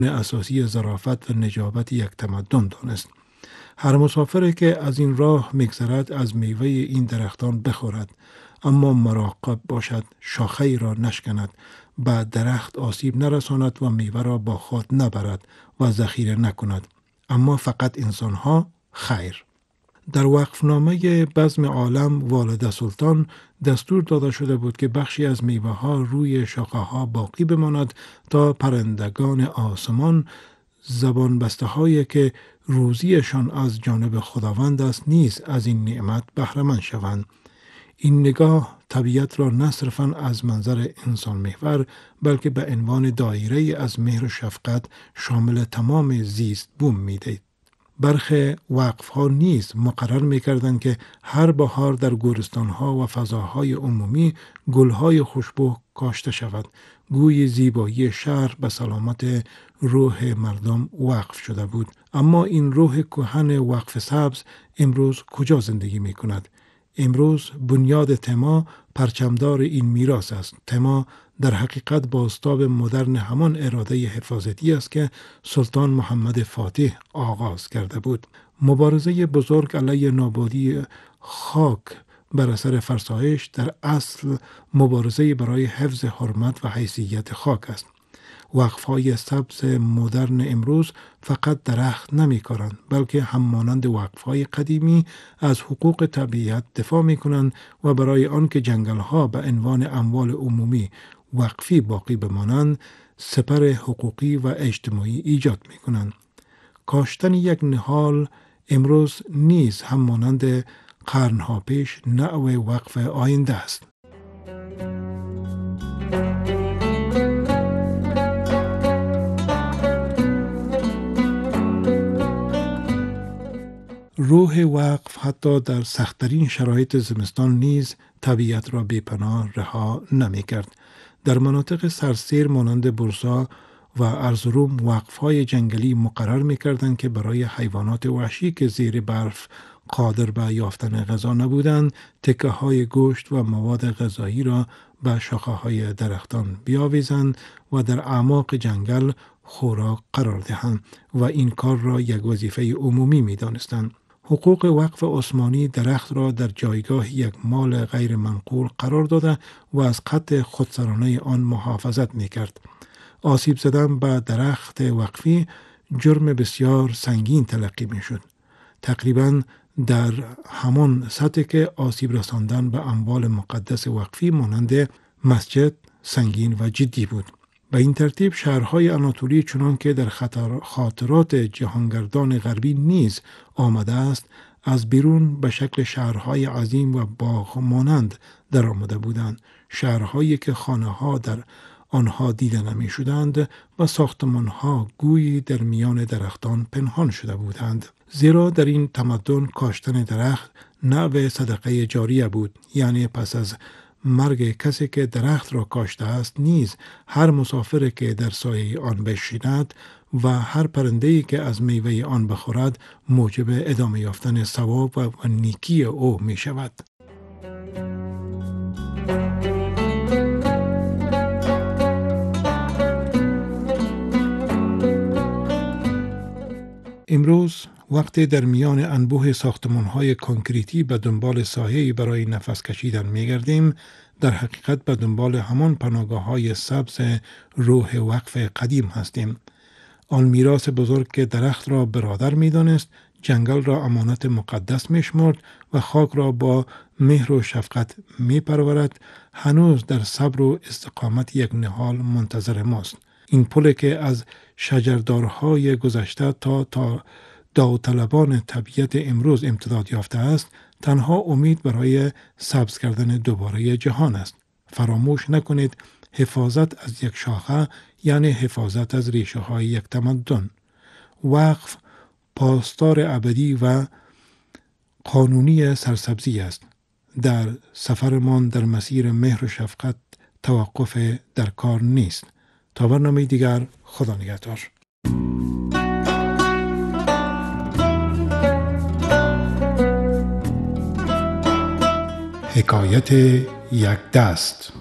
اساسی ظرافت و نجابت یک تمدن دانست. هر مسافری که از این راه میگذرد از میوه این درختان بخورد، اما مراقب باشد شاخه را نشکند، به درخت آسیب نرساند و میوه را با خود نبرد و ذخیره نکند. اما فقط انسانها خیر. در وقفنامه بزم عالم والده سلطان دستور داده شده بود که بخشی از میوه ها روی شاخه ها باقی بماند تا پرندگان آسمان، زبان بسته هایی که روزیشان از جانب خداوند است نیز از این نعمت بهره مند شوند. این نگاه طبیعت را نه صرفاً از منظر انسان محور بلکه به عنوان دایره از مهر و شفقت شامل تمام زیست بوم می‌دهد. برخی وقف‌ها نیز مقرر می‌کردند که هر بهار در گورستان‌ها و فضاهای عمومی گل‌های خوشبو کاشته شود. گوی زیبایی شهر به سلامت روح مردم وقف شده بود. اما این روح کهن وقف سبز امروز کجا زندگی می‌کند؟ امروز بنیاد تما پرچمدار این میراث است. تما در حقیقت بازتاب مدرن همان اراده حفاظتی است که سلطان محمد فاتح آغاز کرده بود. مبارزه بزرگ علیه نابودی خاک بر اثر فرسایش در اصل مبارزه برای حفظ حرمت و حیثیت خاک است. وقف‌های سبز مدرن امروز فقط درخت نمی‌کارند بلکه هم مانند وقف‌های قدیمی از حقوق طبیعت دفاع می‌کنند و برای آنکه جنگل‌ها به عنوان اموال عمومی وقفی باقی بمانند سپر حقوقی و اجتماعی ایجاد می‌کنند. کاشتن یک نهال امروز نیز هم مانند قرن‌ها پیش نوع وقف آینده است. روح وقف حتی در سخت‌ترین شرایط زمستان نیز طبیعت را بی‌پناه رها نمی‌کرد. در مناطق سرسیر مانند برسا و ارزروم وقف‌های جنگلی مقرر می‌کردند که برای حیوانات وحشی که زیر برف قادر به یافتن غذا نبودند، تکه‌های گوشت و مواد غذایی را به شاخه‌های درختان بیاویزند و در اعماق جنگل خوراک قرار دهند و این کار را یک وظیفه عمومی می‌دانستند. حقوق وقف عثمانی درخت را در جایگاه یک مال غیر منقول قرار داده و از قطع خودسرانه آن محافظت می‌کرد. آسیب زدن به درخت وقفی جرم بسیار سنگین تلقی می‌شد. تقریباً در همان سطح که آسیب رساندن به اموال مقدس وقفی مانند مسجد سنگین و جدی بود. به این ترتیب شهرهای آناتولی چنان که در خاطرات جهانگردان غربی نیز آمده است از بیرون به شکل شهرهای عظیم و باغ مانند در آمده بودند. شهرهایی که خانه‌ها در آنها دیده نمی شدند و ساختمان‌ها گویی در میان درختان پنهان شده بودند. زیرا در این تمدن کاشتن درخت نوع صدقه جاریه بود، یعنی پس از مرگ کسی که درخت را کاشته است نیز هر مسافری که در سایه آن بنشیند و هر پرنده‌ای که از میوه آن بخورد موجب ادامه یافتن ثواب و نیکی او می شود. امروز وقتی در میان انبوه ساختمان‌های کنکریتی به دنبال سایه‌ای برای نفس کشیدن می‌گردیم، در حقیقت به دنبال همان پناهگاه‌های سبز روح وقف قدیم هستیم. آن میراث بزرگ که درخت را برادر می‌دانست، جنگل را امانت مقدس می‌شمرد و خاک را با مهر و شفقت می‌پرورد، هنوز در صبر و استقامت یک نهال منتظر ماست. این پلی که از شجردارهای گذشته تا داوطلبان طبیعت امروز امتداد یافته است، تنها امید برای سبز کردن دوباره جهان است. فراموش نکنید حفاظت از یک شاخه یعنی حفاظت از ریشه های یک تمدن. وقف پاسدار ابدی و قانونی سرسبزی است. در سفرمان در مسیر مهر و شفقت توقف در کار نیست. تا برنامه دیگر، خدا نگهدار. حکایت یک دست.